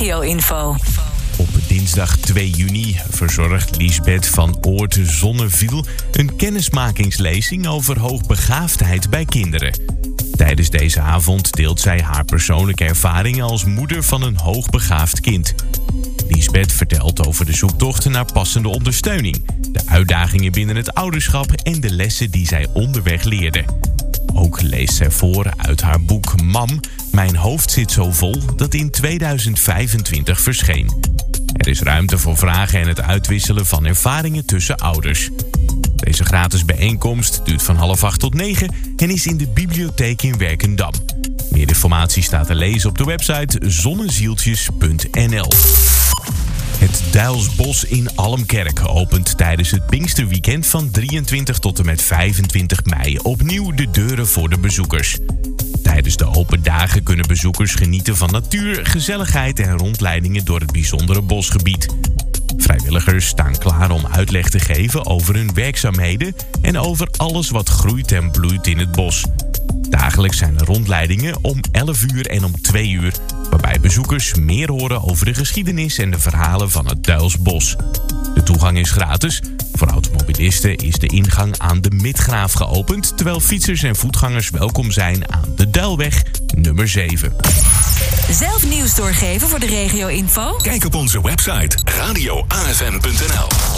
regio-info. Op dinsdag 2 juni verzorgt Liesbeth van Oort Zonneviel een kennismakingslezing over hoogbegaafdheid bij kinderen. Tijdens deze avond deelt zij haar persoonlijke ervaringen als moeder van een hoogbegaafd kind. Liesbeth vertelt over de zoektocht naar passende ondersteuning, de uitdagingen binnen het ouderschap en de lessen die zij onderweg leerde. Ook leest zij voor uit haar boek Mam, Mijn hoofd zit zo vol, dat in 2025 verscheen. Er is ruimte voor vragen en het uitwisselen van ervaringen tussen ouders. Deze gratis bijeenkomst duurt van 7:30 tot 9 en is in de bibliotheek in Werkendam. Meer informatie staat te lezen op de website zonnezieltjes.nl. Het Duilsbos in Almkerk opent tijdens het Pinksterweekend van 23 tot en met 25 mei opnieuw de deuren voor de bezoekers. Tijdens de open dagen kunnen bezoekers genieten van natuur, gezelligheid en rondleidingen door het bijzondere bosgebied. Vrijwilligers staan klaar om uitleg te geven over hun werkzaamheden en over alles wat groeit en bloeit in het bos. Dagelijks zijn er rondleidingen om 11 uur en om 2 uur, waarbij bezoekers meer horen over de geschiedenis en de verhalen van het Duilsbos. De toegang is gratis. Voor automobilisten is de ingang aan de Midgraaf geopend, terwijl fietsers en voetgangers welkom zijn aan de Duilweg nummer 7. Zelf nieuws doorgeven voor de regio-info? Kijk op onze website radioafm.nl.